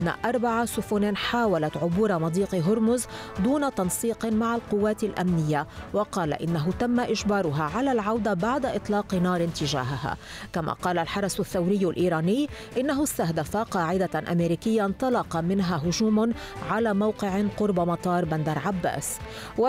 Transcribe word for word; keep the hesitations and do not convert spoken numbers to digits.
أن أربع سفن حاولت عبور مضيق هرمز دون تنسيق مع القوات الأمنية، وقال إنه تم إجبارها على العودة بعد إطلاق نار تجاهها. كما قال الحرس الثوري الإيراني إنه استهدف قاعدة أمريكية انطلق منها هجوم على موقع قرب مطار بندر عباس.